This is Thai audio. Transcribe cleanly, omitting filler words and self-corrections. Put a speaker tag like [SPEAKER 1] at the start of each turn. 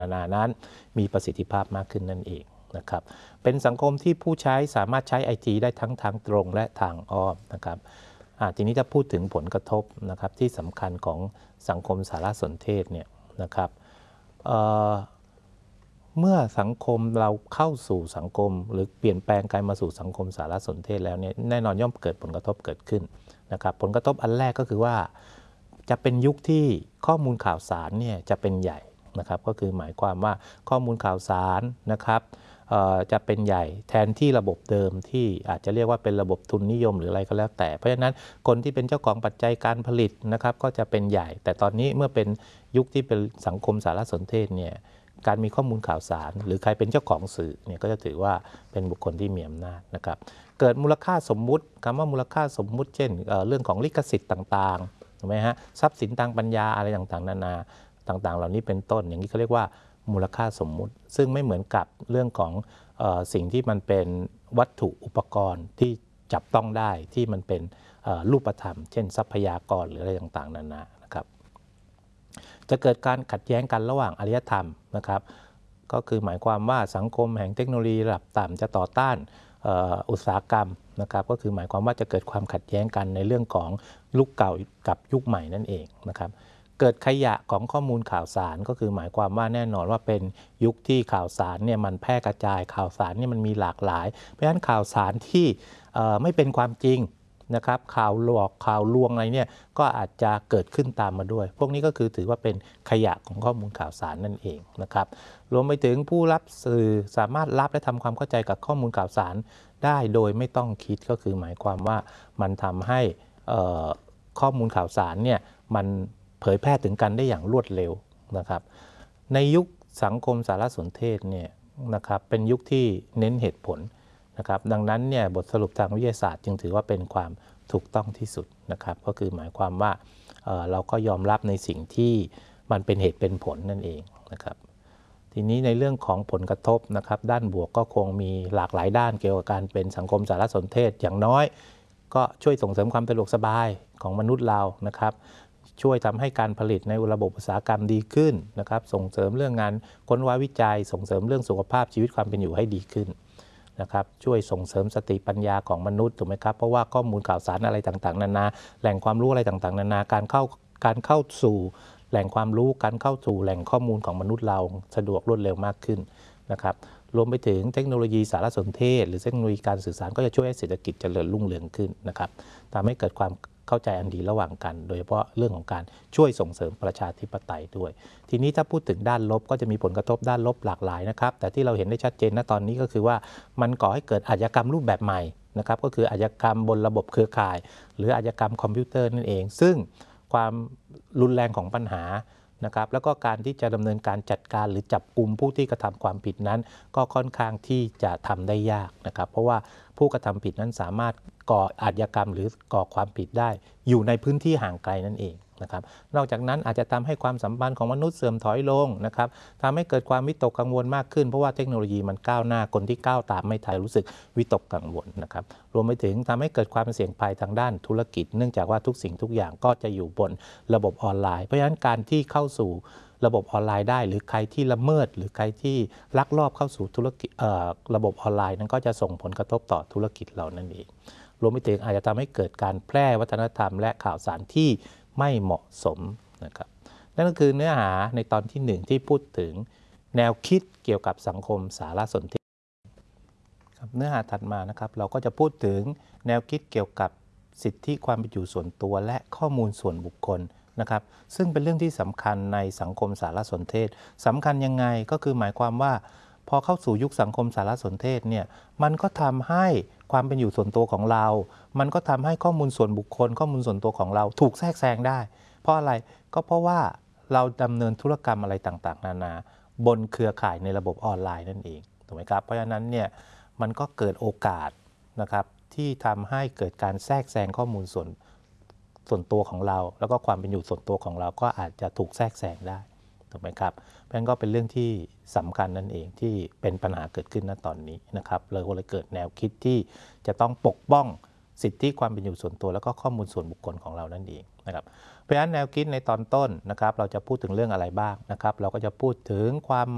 [SPEAKER 1] นานานั้นมีประสิทธิภาพมากขึ้นนั่นเองนะครับเป็นสังคมที่ผู้ใช้สามารถใช้ IT ได้ทั้งทางตรงและทางอ้อมนะครับทีนี้ถ้าพูดถึงผลกระทบนะครับที่สำคัญของสังคมสารสนเทศเนี่ยนะครับเมื่อสังคมเราเข้าสู่สังคมหรือเปลี่ยนแปลงกลายมาสู่สังคมสารสนเทศแล้วเนี่ยแน่นอนย่อมเกิดผลกระทบเกิดขึ้นนะครับผลกระทบอันแรกก็คือว่าจะเป็นยุคที่ข้อมูลข่าวสารเนี่ยจะเป็นใหญ่นะครับก็คือหมายความว่าข้อมูลข่าวสารนะครับจะเป็นใหญ่แทนที่ระบบเดิมที่อาจจะเรียกว่าเป็นระบบทุนนิยมหรืออะไรก็แล้วแต่เพราะฉะนั้นคนที่เป็นเจ้าของปัจจัยการผลิตนะครับก็จะเป็นใหญ่แต่ตอนนี้เมื่อเป็นยุคที่เป็นสังคมสารสนเทศเนี่ยการมีข้อมูลข่าวสารหรือใครเป็นเจ้าของสื่อเนี่ยก็จะถือว่าเป็นบุคคลที่มีอำนาจนะครับเกิดมูลค่าสมมุติคำว่ามูลค่าสมมุติเช่นเรื่องของลิขสิทธิ์ต่างๆถูกไหมฮะทรัพย์สินทางปัญญาอะไรต่างๆนานาต่างๆเหล่านี้เป็นต้นอย่างนี้เขาเรียกว่ามูลค่าสมมุติซึ่งไม่เหมือนกับเรื่องของสิ่งที่มันเป็นวัตถุอุปกรณ์ที่จับต้องได้ที่มันเป็นรูปธรรมเช่นทรัพยากรหรืออะไรต่างๆนานานะครับจะเกิดการขัดแย้งกันระหว่างอารยธรรมนะครับก็คือหมายความว่าสังคมแห่งเทคโนโลยีระดับต่ำจะต่อต้านอุตสาหกรรมนะครับก็คือหมายความว่าจะเกิดความขัดแย้งกันในเรื่องของยุคเก่ากับยุคใหม่นั่นเองนะครับเกิดขยะของข้อมูลข่าวสารก็คือหมายความว่าแน่นอนว่าเป็นยุคที่ข่าวสารเนี่ยมันแพร่กระจายข่าวสารเนี่ยมันมีหลากหลายเพราะฉะนั้นข่าวสารที่ไม่เป็นความจริงนะครับข่าวหลอกข่าวลวงอะไรเนี่ยก็อาจจะเกิดขึ้นตามมาด้วยพวกนี้ก็คือถือว่าเป็นขยะของข้อมูลข่าวสารนั่นเองนะครับรวมไปถึงผู้รับสื่อสามารถรับและทำความเข้าใจกับข้อมูลข่าวสารได้โดยไม่ต้องคิดก็คือหมายความว่ามันทำให้ข้อมูลข่าวสารเนี่ยมันเผยแพร่ถึงกันได้อย่างรวดเร็วนะครับในยุคสังคมสารสนเทศเนี่ยนะครับเป็นยุคที่เน้นเหตุผลนะครับดังนั้นเนี่ยบทสรุปทางวิทยาศาสตร์จึงถือว่าเป็นความถูกต้องที่สุดนะครับก็คือหมายความว่าเราก็ยอมรับในสิ่งที่มันเป็นเหตุเป็นผลนั่นเองนะครับทีนี้ในเรื่องของผลกระทบนะครับด้านบวกก็คงมีหลากหลายด้านเกี่ยวกับการเป็นสังคมสารสนเทศอย่างน้อยก็ช่วยส่งเสริมความสะดวกสบายของมนุษย์เรานะครับช่วยทำให้การผลิตในระบบอุตสาหกรรมดีขึ้นนะครับส่งเสริมเรื่องงานค้นคว้าวิจัยส่งเสริมเรื่องสุขภาพชีวิตความเป็นอยู่ให้ดีขึ้นนะครับช่วยส่งเสริมสติปัญญาของมนุษย์ถูกไหมครับเพราะว่าข้อมูลข่าวสารอะไรต่างๆนานาแหล่งความรู้อะไรต่างๆนานาการเข้าสู่แหล่งความรู้การเข้าสู่แหล่งข้อมูลของมนุษย์เราสะดวกรวดเร็วมากขึ้นนะครับรวมไปถึงเทคโนโลยีสารสนเทศหรือเทคโนโลยีการสื่อสารก็จะช่วยให้เศรษฐกิจเจริญรุ่งเรืองขึ้นนะครับทำให้เกิดความเข้าใจอันดีระหว่างกันโดยเฉพาะเรื่องของการช่วยส่งเสริมประชาธิปไตยด้วยทีนี้ถ้าพูดถึงด้านลบก็จะมีผลกระทบด้านลบหลากหลายนะครับแต่ที่เราเห็นได้ชัดเจนณตอนนี้ก็คือว่ามันก่อให้เกิดอาชญากรรมรูปแบบใหม่นะครับก็คืออาชญากรรมบนระบบเครือข่ายหรืออาชญากรรมคอมพิวเตอร์นั่นเองซึ่งความรุนแรงของปัญหานะครับแล้วก็การที่จะดำเนินการจัดการหรือจับกุมผู้ที่กระทำความผิดนั้นก็ค่อนข้างที่จะทำได้ยากนะครับเพราะว่าผู้กระทำผิดนั้นสามารถก่ออาชญากรรมหรือก่อความผิดได้อยู่ในพื้นที่ห่างไกลนั่นเองนะครับนอกจากนั้นอาจจะทำให้ความสัมพันธ์ของมนุษย์เสื่อมถอยลงนะครับทำให้เกิดความวิตกกังวลมากขึ้นเพราะว่าเทคโนโลยีมันก้าวหน้าคนที่ก้าวตามไม่ทันรู้สึกวิตกกังวลนะครับรวมไปถึงทำให้เกิดความเสี่ยงภัยทางด้านธุรกิจเนื่องจากว่าทุกสิ่งทุกอย่างก็จะอยู่บนระบบออนไลน์เพราะฉะนั้นการที่เข้าสู่ระบบออนไลน์ได้หรือใครที่ละเมิดหรือใครที่ลักลอบเข้าสู่ธุรกิจระบบออนไลน์นั้นก็จะส่งผลกระทบต่อธุรกิจเรานั่นเองรวมไปถึงอาจจะทำให้เกิดการแพร่วัฒนธรรมและข่าวสารที่ไม่เหมาะสมนะครับนั่นก็คือเนื้อหาในตอนที่1ที่พูดถึงแนวคิดเกี่ยวกับสังคมสารสนเทศเนื้อหาถัดมานะครับเราก็จะพูดถึงแนวคิดเกี่ยวกับสิทธิความเป็นอยู่ส่วนตัวและข้อมูลส่วนบุคคลนะครับซึ่งเป็นเรื่องที่สำคัญในสังคมสารสนเทศสำคัญยังไงก็คือหมายความว่าพอเข้าสู่ยุคสังคมสารสนเทศเนี่ยมันก็ทำให้ความเป็นอยู่ส่วนตัวของเรามันก็ทำให้ข้อมูลส่วนบุคคลข้อมูลส่วนตัวของเราถูกแทรกแซงได้เพราะอะไรก็เพราะว่าเราดำเนินธุรกรรมอะไรต่างๆนานาบนเครือข่ายในระบบออนไลน์นั่นเองถูกไหมครับเพราะฉะนั้นเนี่ยมันก็เกิดโอกาสนะครับที่ทำให้เกิดการแทรกแซงข้อมูลส่วนตัวของเราแล้วก็ความเป็นอยู่ส่วนตัวของเราก็อาจจะถูกแทรกแซงได้ถูกไหมครับเพราะฉะนั้นก็เป็นเรื่องที่สำคัญนั่นเองที่เป็นปัญหาเกิดขึ้นณตอนนี้นะครับเลยเกิดแนวคิดที่จะต้องปกป้องสิทธิความเป็นอยู่ส่วนตัวแล้วก็ข้อมูลส่วนบุคคลของเรานั่นเองนะครับเพราะฉะนั้นแนวคิดในตอนต้นนะครับเราจะพูดถึงเรื่องอะไรบ้างนะครับเราก็จะพูดถึงความ